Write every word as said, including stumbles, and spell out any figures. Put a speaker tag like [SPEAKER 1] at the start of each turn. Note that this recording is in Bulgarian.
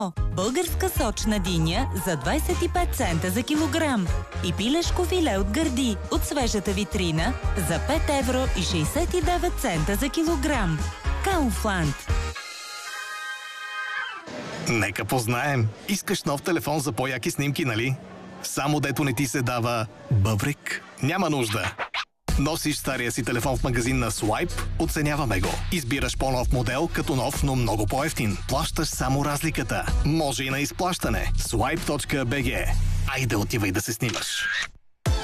[SPEAKER 1] Българска сочна диня за двадесет и пет цента за килограм и пилешко филе от гърди от свежата витрина за пет евро и шейсет и девет цента за килограм. Kaufland.
[SPEAKER 2] Нека познаем. Искаш нов телефон за по-яки снимки, нали? Само дето не ти се дава бъбрик? Няма нужда. Носиш стария си телефон в магазин на Swipe, оценяваме го. Избираш по-нов модел, като нов, но много по-евтин. Плащаш само разликата. Може и на изплащане. Swipe точка би джи. Айде отивай да се снимаш.